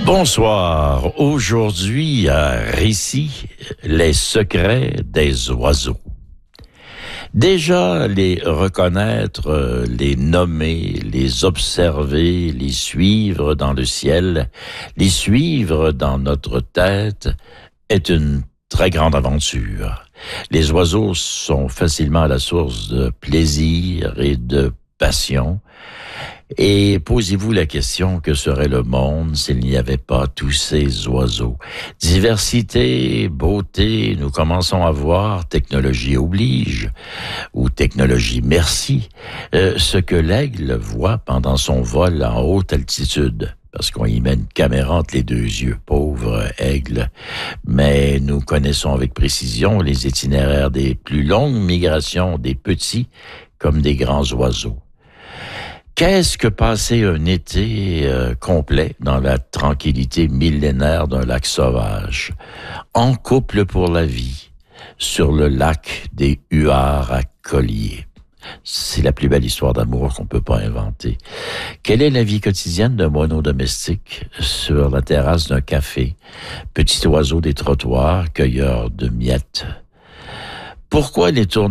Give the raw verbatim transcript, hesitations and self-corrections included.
Bonsoir. Aujourd'hui, un récit, les secrets des oiseaux. Déjà, les reconnaître, les nommer, les observer, les suivre dans le ciel, les suivre dans notre tête, est une très grande aventure. Les oiseaux sont facilement à la source de plaisir et de passion. Et posez-vous la question, que serait le monde s'il n'y avait pas tous ces oiseaux? Diversité, beauté, nous commençons à voir, technologie oblige, ou technologie merci, euh, ce que l'aigle voit pendant son vol en haute altitude. Parce qu'on y met une caméra entre les deux yeux, pauvre aigle. Mais nous connaissons avec précision les itinéraires des plus longues migrations des petits comme des grands oiseaux. Qu'est-ce que passer un été euh, complet dans la tranquillité millénaire d'un lac sauvage, en couple pour la vie, sur le lac des huards à collier? C'est la plus belle histoire d'amour qu'on peut pas inventer. Quelle est la vie quotidienne d'un moineau domestique sur la terrasse d'un café, petit oiseau des trottoirs, cueilleur de miettes? Pourquoi les tournées